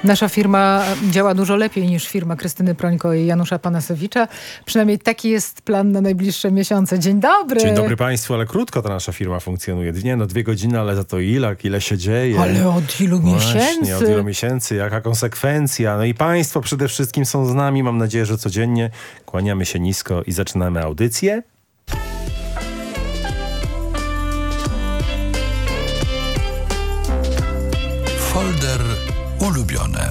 Nasza firma działa dużo lepiej niż firma Krystyny Prońko i Janusza Panasewicza. Przynajmniej taki jest plan na najbliższe miesiące. Dzień dobry. Dzień dobry państwu, ale krótko ta nasza firma funkcjonuje. 2 godziny, ale za to ile się dzieje. Ale od ilu miesięcy? Właśnie, od ilu miesięcy, jaka konsekwencja. No i państwo przede wszystkim są z nami. Mam nadzieję, że codziennie kłaniamy się nisko i zaczynamy audycję. Folder ulubione.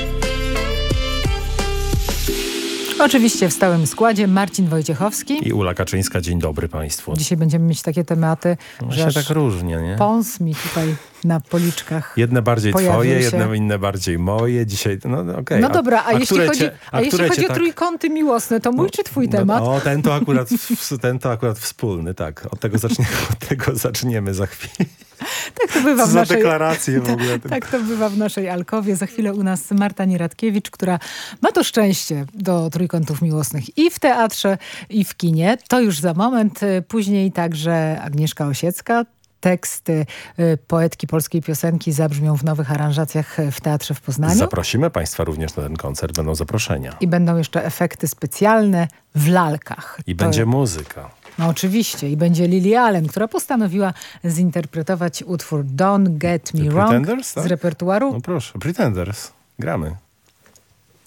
Oczywiście w stałym składzie Marcin Wojciechowski I Ula Kaczyńska. Dzień dobry państwu. Dzisiaj będziemy mieć takie tematy, że Właśnie tak różnie, nie? pąs mi tutaj na policzkach Jedne bardziej twoje, się. jedne inne bardziej moje. Dzisiaj, okej. No dobra, a jeśli chodzi o tak... trójkąty miłosne, to mój czy twój temat? ten to akurat wspólny, tak. Od tego zaczniemy za chwilę. Tak to bywa w za naszej... deklaracje w ogóle. Tak to bywa w naszej alkowie. Za chwilę u nas Marta Nieradkiewicz, która ma to szczęście do trójkątów miłosnych i w teatrze, i w kinie. To już za moment. Później także Agnieszka Osiecka. Teksty poetki polskiej piosenki zabrzmią w nowych aranżacjach w Teatrze w Poznaniu. Zaprosimy państwa również na ten koncert. Będą zaproszenia. I będą jeszcze efekty specjalne w lalkach. I będzie muzyka. No oczywiście. I będzie Lily Allen, która postanowiła zinterpretować utwór Don't Get Me Wrong Pretenders, tak? z repertuaru. No proszę, Pretenders. Gramy.